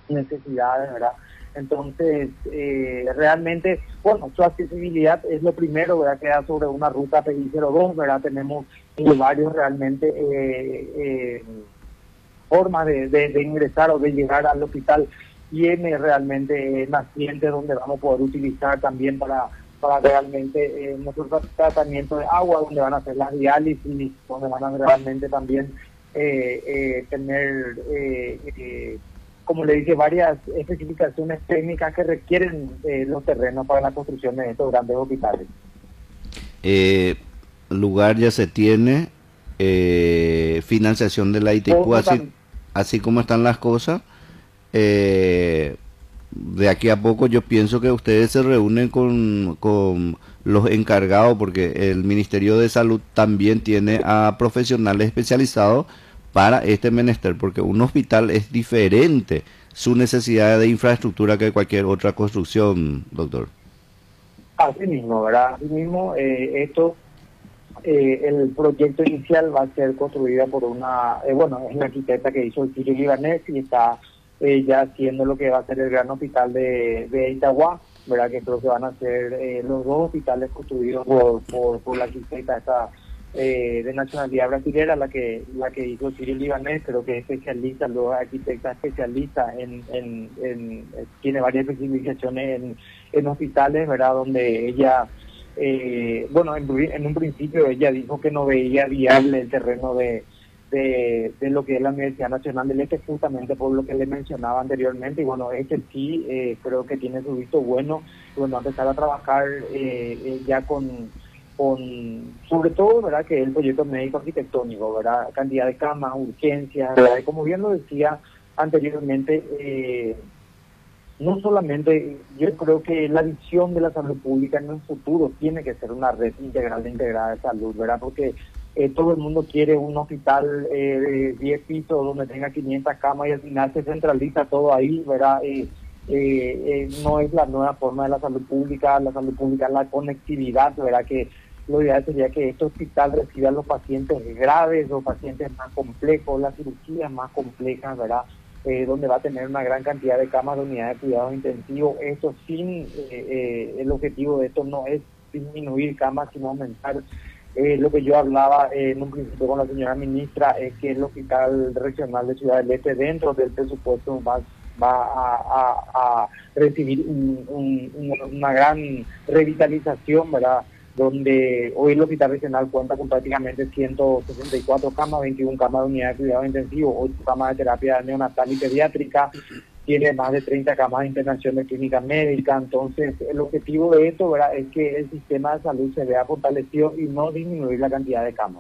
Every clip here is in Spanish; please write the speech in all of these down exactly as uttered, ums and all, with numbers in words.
necesidades, ¿verdad? Entonces, eh, realmente, bueno, su accesibilidad es lo primero, ¿verdad? Queda sobre una ruta P I cero dos, ¿verdad? Tenemos eh, varios realmente eh, eh, formas de, de, de ingresar o de llegar al hospital. Tiene realmente eh, nacientes donde vamos a poder utilizar también para, para realmente eh, nuestro tratamiento de agua, donde van a hacer las diálisis, donde van a realmente también eh, eh, tener... Eh, eh, como le dije, varias especificaciones técnicas que requieren eh, los terrenos para la construcción de estos grandes hospitales. Eh, lugar ya se tiene, eh, financiación de la I T I C U, así, así como están las cosas. Eh, de aquí a poco yo pienso que ustedes se reúnen con, con los encargados, porque el Ministerio de Salud también tiene a profesionales especializados para este menester, porque un hospital es diferente su necesidad de infraestructura que cualquier otra construcción, doctor. Así mismo, ¿verdad? Así mismo, eh, esto, eh, el proyecto inicial va a ser construido por una, eh, bueno, es la arquitecta que hizo el sitio libanés y está eh, ya haciendo lo que va a ser el gran hospital de, de Itagua, ¿verdad? Que creo que van a ser eh, los dos hospitales construidos por, por, por la arquitecta esta Eh, de nacionalidad brasilera, la que la que hizo Cyril Libanés, creo que es especialista, luego arquitecta especialista en, en, en, en tiene varias especializaciones en, en hospitales, ¿verdad? Donde ella, eh, bueno, en, en un principio ella dijo que no veía viable el terreno de, de, de lo que es la Universidad Nacional del Este, justamente por lo que le mencionaba anteriormente, y bueno, este sí, eh, creo que tiene su visto bueno, bueno, empezar a trabajar eh, eh, ya con con, sobre todo, ¿verdad?, que el proyecto médico arquitectónico, ¿verdad?, cantidad de camas, urgencias, ¿verdad?, y como bien lo decía anteriormente, eh, no solamente, yo creo que la visión de la salud pública en el futuro tiene que ser una red integral de integrada de salud, ¿verdad?, porque eh, todo el mundo quiere un hospital eh, de diez pisos donde tenga quinientas camas y al final se centraliza todo ahí, ¿verdad?, eh, eh, eh, no es la nueva forma de la salud pública. La salud pública es la conectividad, ¿verdad?, que lo ideal sería que este hospital reciba a los pacientes graves, los pacientes más complejos, las cirugías más complejas, ¿verdad?, eh, donde va a tener una gran cantidad de camas de unidades de cuidados intensivos. Esto sin, eh, eh, el objetivo de esto no es disminuir camas, sino aumentar. Eh, lo que yo hablaba eh, en un principio con la señora ministra es que el Hospital Regional de Ciudad del Este, dentro del presupuesto, va, va a, a, a recibir un, un, una gran revitalización, ¿verdad?, donde hoy el Hospital Regional cuenta con prácticamente ciento sesenta y cuatro camas, veintiuna camas de unidad de cuidado intensivo, ocho camas de terapia neonatal y pediátrica, tiene más de treinta camas de internación de clínica médica. Entonces, el objetivo de esto, ¿verdad?, es que el sistema de salud se vea fortalecido y no disminuir la cantidad de camas.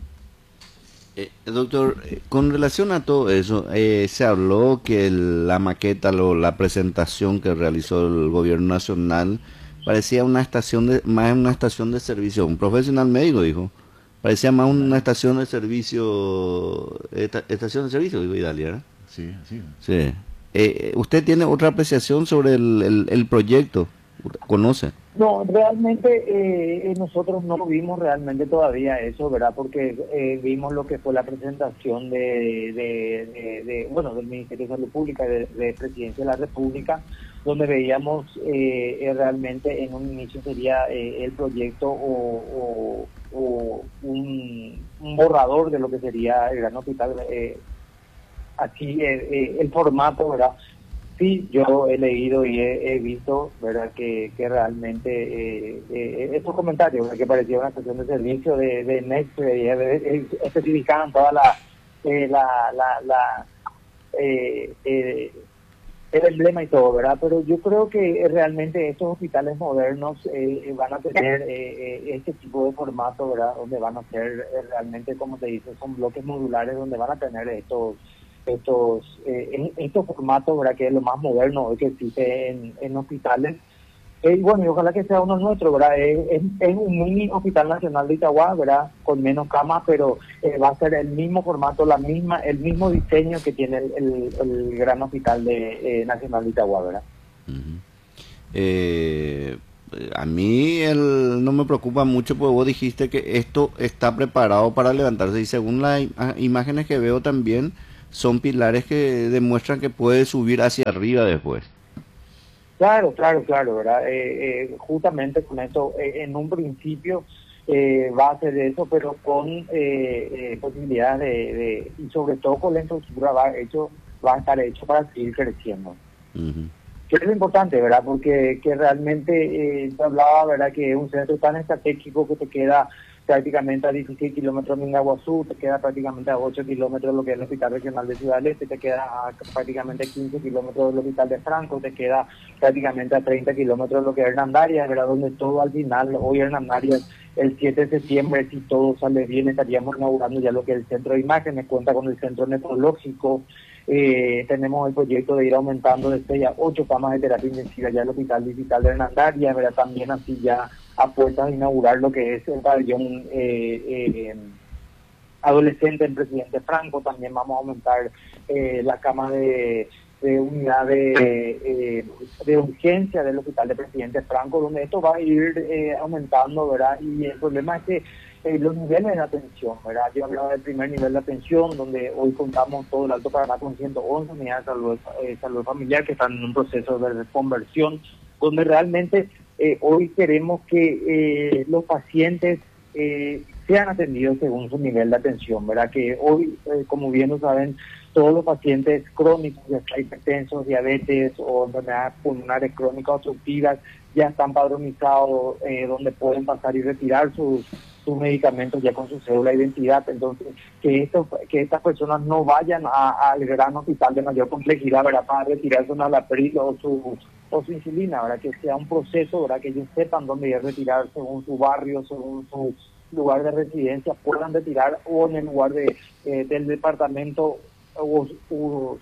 Eh, doctor, eh, con relación a todo eso, eh, se habló que el, la maqueta, lo, la presentación que realizó el gobierno nacional parecía una estación de, más una estación de servicio. Un profesional médico dijo, parecía más una estación de servicio, esta, estación de servicio, digo, Idalia, ¿verdad? Sí, sí. Sí. Eh, ¿Usted tiene otra apreciación sobre el, el, el proyecto? ¿Conoce? No, realmente eh, nosotros no vimos realmente todavía eso, ¿verdad? Porque eh, vimos lo que fue la presentación de, de, de, de bueno, del Ministerio de Salud Pública, de, de Presidencia de la República, donde veíamos eh, eh, realmente en un inicio sería eh, el proyecto o, o, o un, un borrador de lo que sería el gran hospital, eh, aquí eh, eh, el formato, ¿verdad? Sí, yo he leído y he, he visto, ¿verdad?, que, que realmente eh, eh, estos comentarios, ¿verdad?, que parecía una estación de servicio de, de Next, eh, eh, especificaban toda la, eh, la, la, la eh, eh, el emblema y todo, ¿verdad? Pero yo creo que realmente estos hospitales modernos eh, van a tener eh, eh, este tipo de formato, ¿verdad?, donde van a ser eh, realmente, como te dice, son bloques modulares donde van a tener estos estos eh, estos formatos, ¿verdad?, que es lo más moderno hoy que existe en, en hospitales. Eh, y bueno, y ojalá que sea uno nuestro, ¿verdad? Es, es, es un mini hospital nacional de Itagua, ¿verdad?, con menos camas, pero eh, va a ser el mismo formato, la misma el mismo diseño que tiene el, el, el gran hospital de eh, nacional de Itagua, ¿verdad? Uh-huh. eh, a mí el, no me preocupa mucho, porque vos dijiste que esto está preparado para levantarse, y según las imágenes que veo también son pilares que demuestran que puede subir hacia arriba después. Claro, claro, claro, ¿verdad? Eh, eh, justamente con esto, eh, en un principio eh, va a ser eso, pero con eh, eh, posibilidades de, de, y sobre todo con la infraestructura va, hecho, va a estar hecho para seguir creciendo. Uh-huh. Que es lo importante, ¿verdad? Porque que realmente eh, se hablaba, ¿verdad? Que es un centro tan estratégico que te queda prácticamente a dieciséis kilómetros de Mingaguazú, te queda prácticamente a ocho kilómetros lo que es el Hospital Regional de Ciudad del Este, te queda a prácticamente quince kilómetros del Hospital de Franco, te queda prácticamente a treinta kilómetros lo que es Hernandarias, ¿verdad? Donde todo al final, hoy Hernandarias, el siete de septiembre, si todo sale bien, estaríamos inaugurando ya lo que es el centro de imágenes, cuenta con el centro nefrológico. Eh, tenemos el proyecto de ir aumentando de seis a ocho camas de terapia intensiva ya el Hospital Digital de Hernandarias, ¿verdad? También así ya a puertas de inaugurar lo que es el pabellón eh, eh, adolescente en Presidente Franco. También vamos a aumentar eh, la cama de, de unidad de, eh, de urgencia del Hospital de Presidente Franco, donde esto va a ir eh, aumentando, ¿verdad? Y el problema es que Eh, los niveles de atención, ¿verdad? Yo hablaba del primer nivel de atención, donde hoy contamos todo el Alto Paraná con ciento once unidades de salud, eh, salud familiar que están en un proceso de reconversión, donde realmente eh, hoy queremos que eh, los pacientes eh, sean atendidos según su nivel de atención, ¿verdad? Que hoy, eh, como bien lo saben, todos los pacientes crónicos, ya sea hipertensos, diabetes o enfermedades pulmonares crónicas obstructivas, ya están padronizados, eh, donde pueden pasar y retirar sus sus medicamentos ya con su cédula de identidad. Entonces que esto, que estas personas no vayan al gran hospital de mayor complejidad, ¿verdad? Para retirarse una Alapril o su o su insulina, ¿verdad? Que sea un proceso, ¿verdad? Que ellos sepan dónde ir a retirar según su barrio, según su lugar de residencia, puedan retirar o en el lugar de eh, del departamento o su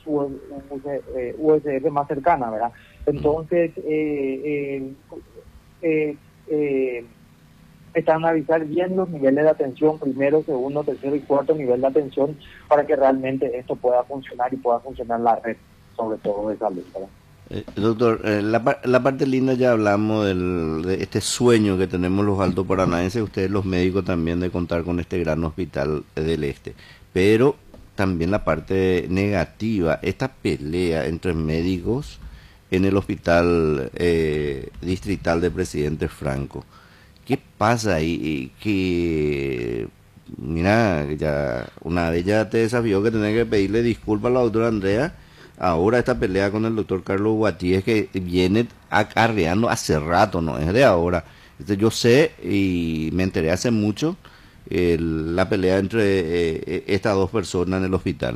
U S F más cercana, ¿verdad? Entonces eh, eh, eh, eh, están a avisar bien los niveles de atención, primero, segundo, tercero y cuarto nivel de atención, para que realmente esto pueda funcionar y pueda funcionar la red, sobre todo de salud, ¿verdad? Eh, doctor, eh, la, la parte linda ya hablamos del, de este sueño que tenemos los altos paranaenses, ustedes los médicos también, de contar con este gran hospital del este, pero también la parte negativa, esta pelea entre médicos en el hospital eh, distrital de Presidente Franco. ¿Qué pasa ahí? Que, mira, ya una vez ya te desafió que tenés que pedirle disculpas a la doctora Andrea. Ahora esta pelea con el doctor Carlos Guatí es que viene acarreando hace rato, no es de ahora. Entonces, yo sé y me enteré hace mucho eh, la pelea entre eh, estas dos personas en el hospital.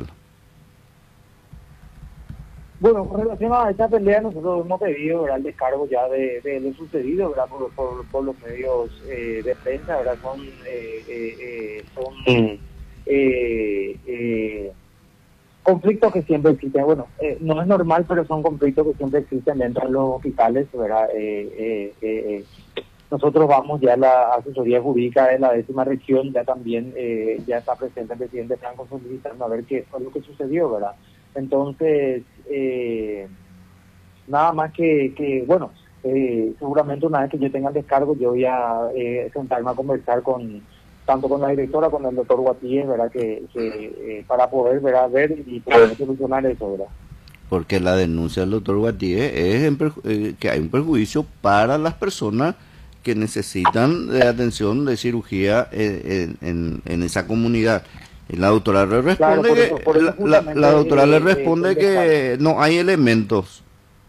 Bueno, con relación a esta pelea, nosotros hemos pedido, ¿verdad?, el descargo ya de, de lo sucedido, ¿verdad?, por, por, por los medios eh, de prensa, ¿verdad?, son, eh, eh, eh, son eh, eh, conflictos que siempre existen. Bueno, eh, no es normal, pero son conflictos que siempre existen dentro de los hospitales, ¿verdad? Eh, eh, eh, nosotros vamos ya a la asesoría jurídica de la décima región, ya también eh, ya está presente el presidente Franco solicitando a ver qué fue lo que sucedió, ¿verdad? Entonces, eh, nada más que, que bueno, eh, seguramente una vez que yo tenga el descargo, yo voy a eh, sentarme a conversar con tanto con la directora, con el doctor Guatíes, ¿verdad? Que, que eh, para poder, ¿verdad?, ver y poder solucionar eso, ¿verdad? Porque la denuncia del doctor Guatíes es en eh, que hay un perjuicio para las personas que necesitan de atención de cirugía en, en, en esa comunidad. Y la doctora le responde, claro, por eso, por eso la, la, la doctora eh, le responde eh, que no hay elementos.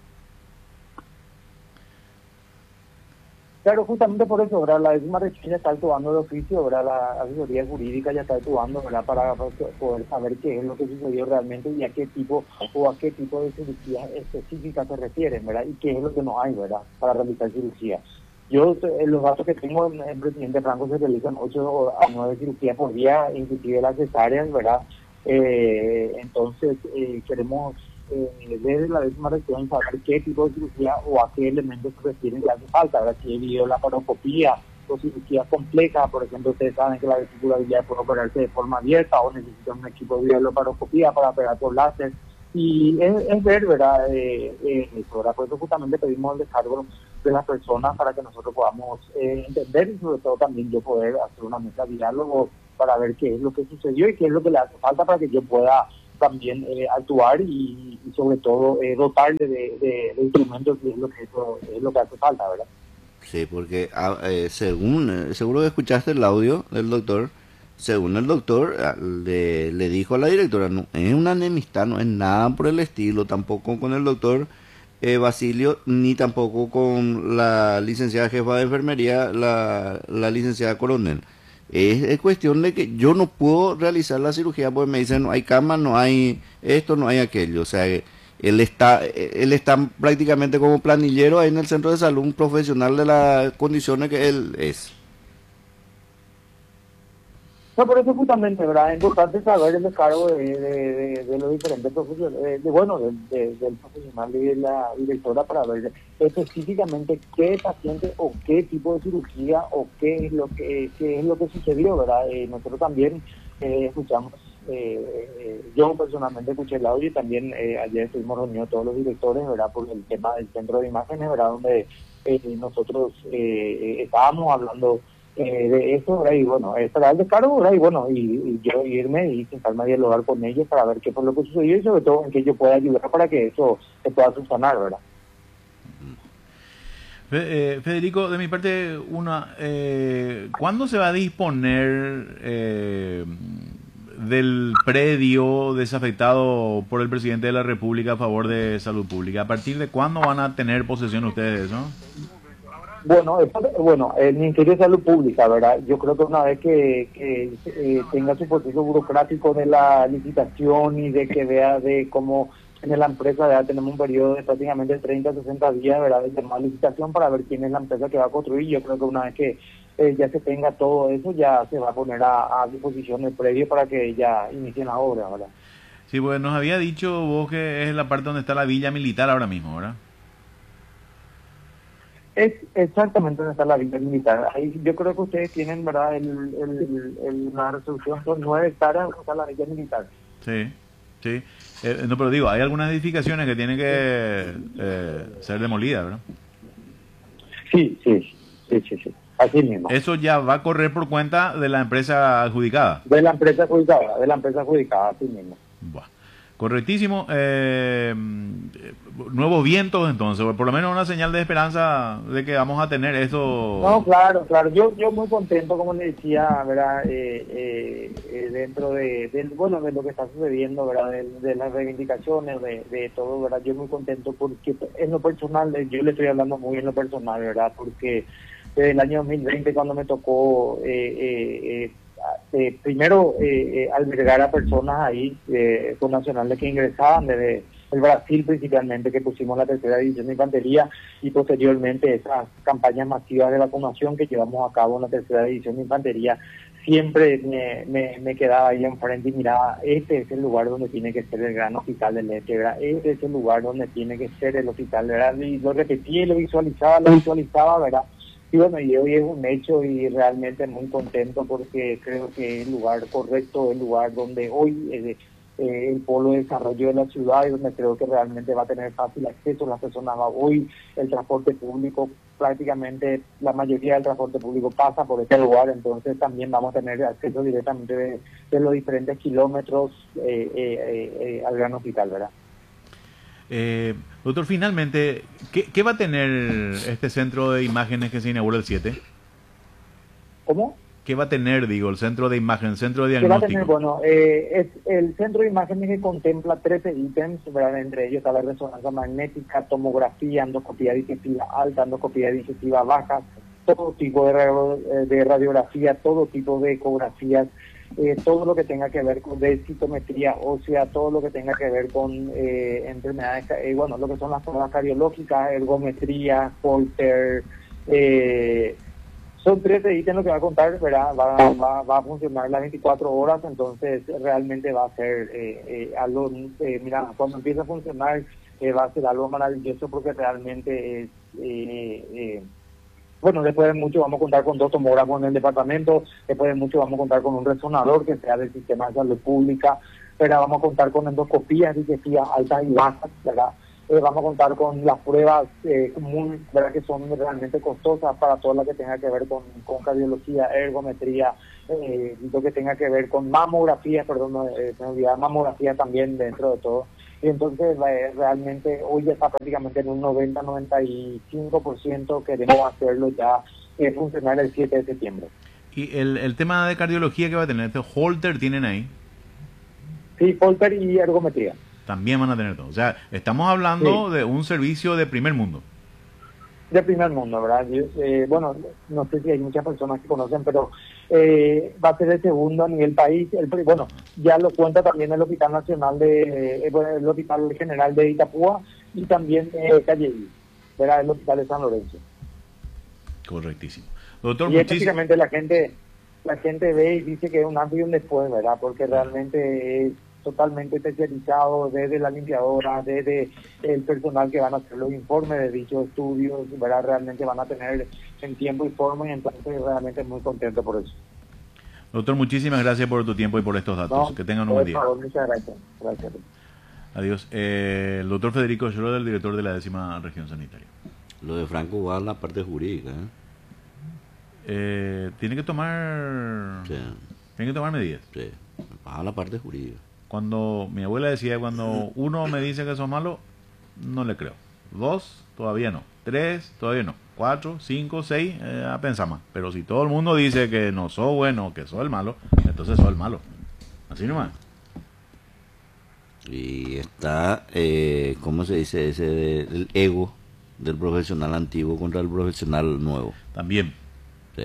Claro, justamente por eso, ¿verdad? La décima región ya está actuando de oficio, ¿verdad? La asesoría jurídica ya está actuando, ¿verdad? Para poder saber qué es lo que sucedió realmente y a qué tipo o a qué tipo de cirugía específica se refieren, ¿verdad? Y qué es lo que no hay, ¿verdad?, para realizar cirugía. Yo, en los datos que tengo, en el presidente Franco se realizan ocho a nueve cirugías por día, inclusive las cesáreas, ¿verdad? Eh, entonces, eh, queremos eh, desde la décima región saber qué tipo de cirugía o a qué elementos se refieren que hace falta, ¿verdad? Si hay laparoscopía o cirugías complejas, por ejemplo, ustedes saben que la vesícula puede operarse de forma abierta o necesitan un equipo de laparoscopía para operar por láser. Y es, es ver, ¿verdad? Eh, eh, eso, ¿verdad? Por eso justamente pedimos el descargo de las personas para que nosotros podamos eh, entender y sobre todo también yo poder hacer una mesa de diálogo para ver qué es lo que sucedió y qué es lo que le hace falta para que yo pueda también eh, actuar y, y sobre todo eh, dotarle de, de, de instrumentos, que es lo que, eso, es lo que hace falta, ¿verdad? Sí, porque ah, eh, según, eh, seguro que escuchaste el audio del doctor, según el doctor ah, le, le dijo a la directora, no es una enemistad, no es nada por el estilo, tampoco con el doctor eh, Basilio, ni tampoco con la licenciada jefa de enfermería, la, la licenciada coronel. Es, es cuestión de que yo no puedo realizar la cirugía porque me dicen no hay cama, no hay esto, no hay aquello, o sea, eh, él está, él está prácticamente como planillero ahí en el centro de salud, un profesional de las condiciones que él es. No, por eso justamente, ¿verdad? Es importante saber el descargo de, de, de, de los diferentes profesionales, de, de, bueno, de, de, del profesional y de la directora para ver específicamente qué paciente o qué tipo de cirugía o qué es lo que qué es lo que sucedió, ¿verdad? Eh, nosotros también eh, escuchamos, eh, eh, yo personalmente escuché el audio y también eh, ayer estuvimos reunidos todos los directores, ¿verdad? Por el tema del centro de imágenes, ¿verdad? Donde eh, nosotros eh, estábamos hablando Eh, de eso, ¿verdad? Y bueno, esperar el descargo, ¿verdad? Y bueno, y, y yo irme y sentarme a dialogar con ellos para ver qué fue lo que sucedió y sobre todo en qué yo pueda ayudar para que eso se pueda subsanar, ¿verdad? Eh, Federico, de mi parte, una, eh, ¿cuándo se va a disponer eh, del predio desafectado por el presidente de la República a favor de salud pública? ¿A partir de cuándo van a tener posesión ustedes de eso? Bueno, bueno, el Ministerio de Salud Pública, ¿verdad? Yo creo que una vez que, que eh, tenga su proceso burocrático de la licitación y de que vea de cómo en la empresa, ¿verdad? Tenemos un periodo de prácticamente treinta a sesenta días, ¿verdad? De llamar licitación para ver quién es la empresa que va a construir. Yo creo que una vez que eh, ya se tenga todo eso, ya se va a poner a, a disposición el predio para que ya inicien la obra, ¿verdad? Sí, pues nos había dicho vos que es la parte donde está la villa militar ahora mismo, ¿verdad? Es exactamente donde está la villa militar. Ahí yo creo que ustedes tienen, ¿verdad? El, el, el, la resolución son nueve hectáreas donde está la villa militar. Sí, sí. Eh, no, pero digo, hay algunas edificaciones que tienen que eh, ser demolidas, ¿verdad? Sí, sí, sí, sí, sí. Así mismo. Eso ya va a correr por cuenta de la empresa adjudicada. De la empresa adjudicada, de la empresa adjudicada, así mismo. Buah. Correctísimo. Eh, nuevos vientos, entonces, por lo menos una señal de esperanza de que vamos a tener eso. No, claro, claro. Yo yo muy contento, como le decía, ¿verdad? Eh, eh, eh, dentro de, de, bueno, de lo que está sucediendo, ¿verdad? De, de las reivindicaciones, de, de todo, ¿verdad? Yo muy contento porque en lo personal, yo le estoy hablando muy en lo personal, ¿verdad? Porque desde el año dos mil veinte, cuando me tocó eh, eh, eh, Eh, primero eh, eh, albergar a personas ahí eh, con nacionales que ingresaban desde el Brasil principalmente, que pusimos la tercera división de infantería, y posteriormente esas campañas masivas de vacunación que llevamos a cabo en la tercera división de infantería. Siempre me, me, me quedaba ahí enfrente y miraba, este es el lugar donde tiene que ser el gran hospital del Este, ¿verdad? Este es el lugar donde tiene que ser el hospital, ¿verdad? Y lo repetía y lo visualizaba, lo visualizaba, ¿verdad? Y bueno, y hoy es un hecho y realmente muy contento porque creo que es el lugar correcto, el lugar donde hoy eh, eh, el polo de desarrollo de la ciudad y donde creo que realmente va a tener fácil acceso las personas. Hoy el transporte público, prácticamente la mayoría del transporte público pasa por este lugar, entonces también vamos a tener acceso directamente de, de los diferentes kilómetros eh, eh, eh, al gran hospital, ¿verdad? Eh, doctor, finalmente, ¿qué, ¿qué va a tener este centro de imágenes que se inaugura el siete? ¿Cómo? ¿Qué va a tener, digo, el centro de imagen, centro de ¿Qué va a diagnóstico? tener? Bueno, eh, es el centro de imágenes que contempla trece ítems, ¿verdad? Entre ellos está la resonancia magnética, tomografía, endoscopía digestiva alta, endoscopía digestiva baja, todo tipo de, radio, de radiografía, todo tipo de ecografías, eh, todo lo que tenga que ver con densitometría ósea, todo lo que tenga que ver con eh, enfermedades, eh, bueno, lo que son las pruebas cardiológicas, ergometría, Holter, eh, son trece ítems lo que va a contar, ¿verdad? Va, va, va a funcionar las veinticuatro horas, entonces realmente va a ser eh, eh, algo, eh, mira, cuando empiece a funcionar eh, va a ser algo maravilloso porque realmente es... Eh, eh, Bueno, después de mucho vamos a contar con dos tomógrafos en el departamento, después de mucho vamos a contar con un resonador que sea del sistema de salud pública, pero vamos a contar con endoscopías digestivas altas y bajas, ¿verdad? Eh, vamos a contar con las pruebas eh, muy, ¿verdad? Que son realmente costosas para todo lo que tenga que ver con, con cardiología, ergometría, eh, lo que tenga que ver con mamografía, perdón, no, eh, me olvidaba, mamografía también dentro de todo. Y entonces eh, realmente hoy ya está prácticamente en un noventa a noventa y cinco por ciento, queremos hacerlo ya eh, funcionar el siete de septiembre. ¿Y el, el tema de cardiología que va a tener? ¿Este holter tienen ahí? Sí, holter y ergometría. También van a tener todo. O sea, estamos hablando Sí. de un servicio de primer mundo. De primer mundo, ¿verdad? Yo, eh, bueno, no sé si hay muchas personas que conocen, pero eh, va a ser el segundo a nivel país. El, bueno, ya lo cuenta también el Hospital Nacional de, eh, bueno, el Hospital General de Itapúa y también eh, Calleí, ¿verdad? El Hospital de San Lorenzo. Correctísimo. Doctor, Y muchísimas prácticamente la gente, la gente ve y dice que es un antes y un después, ¿verdad? Porque realmente es totalmente especializado, desde la limpiadora, desde el personal que van a hacer los informes de dichos estudios, ¿verdad? Realmente van a tener en tiempo y forma, y entonces realmente muy contento por eso. Doctor, muchísimas gracias por tu tiempo y por estos datos. No, que tengan un por buen día. favor, muchas gracias. Gracias. Adiós. Eh, el doctor Federico Schroeder, el director de la décima región sanitaria. Lo de Franco va a la parte jurídica, ¿eh? Eh, tiene que tomar Sí, tiene que tomar medidas. sí, va a la parte jurídica. Cuando mi abuela decía, cuando uno me dice que sos malo, no le creo. Dos, todavía no. Tres, todavía no. Cuatro, cinco, seis, eh, a pensar más. Pero si todo el mundo dice que no sos bueno, que sos el malo, entonces sos el malo. Así nomás. Y está, eh, ¿cómo se dice? Ese de- el ego del profesional antiguo contra el profesional nuevo. También. Sí.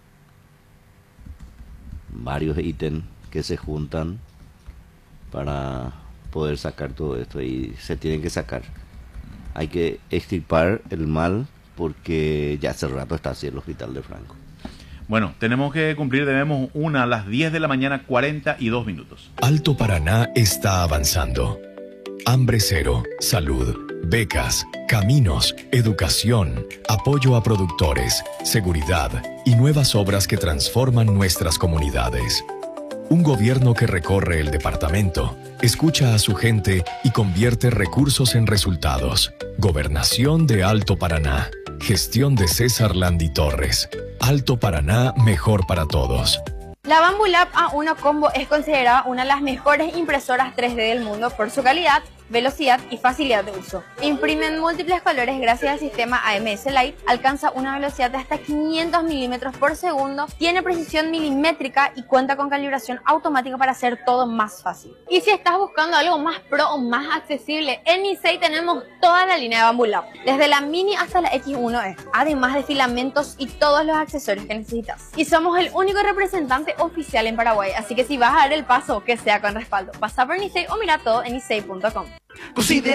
Varios ítems que se juntan para poder sacar todo esto y se tienen que sacar. Hay que extirpar el mal porque ya hace rato está así el hospital de Franco. Bueno, tenemos que cumplir, debemos una a las diez de la mañana, cuarenta y dos minutos. Alto Paraná está avanzando. Hambre cero, salud, becas, caminos, educación, apoyo a productores, seguridad y nuevas obras que transforman nuestras comunidades. Un gobierno que recorre el departamento, escucha a su gente y convierte recursos en resultados. Gobernación de Alto Paraná. Gestión de César Landi Torres. Alto Paraná, mejor para todos. La Bambu Lab A uno Combo es considerada una de las mejores impresoras tres D del mundo por su calidad, velocidad y facilidad de uso. Imprime en múltiples colores gracias al sistema A M S Light, alcanza una velocidad de hasta quinientos milímetros por segundo, tiene precisión milimétrica y cuenta con calibración automática para hacer todo más fácil. Y si estás buscando algo más pro o más accesible, en Isei tenemos toda la línea de Bambu Lab, desde la Mini hasta la X uno E, además de filamentos y todos los accesorios que necesitas. Y somos el único representante oficial en Paraguay, así que si vas a dar el paso, que sea con respaldo. Pasa por Isei o mira todo en isei punto com. Così